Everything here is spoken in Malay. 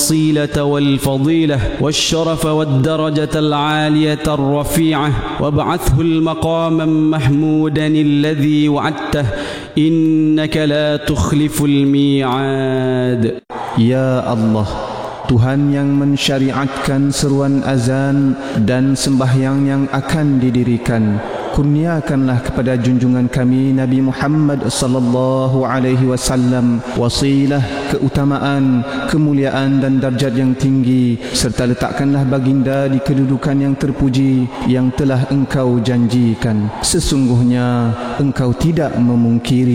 الوسيلة والفضيلة والشرف والدرجة العالية الرفيعة وابعثه المقاما محمودا الذي وعدته إنك لا تخلف الميعاد. Ya Allah, Tuhan yang mensyariatkan seruan azan dan sembahyang yang akan didirikan, kurniakanlah kepada junjungan kami Nabi Muhammad sallallahu alaihi wasallam wasilah, keutamaan, kemuliaan dan darjat yang tinggi, serta letakkanlah baginda di kedudukan yang terpuji yang telah engkau janjikan. Sesungguhnya engkau tidak memungkiri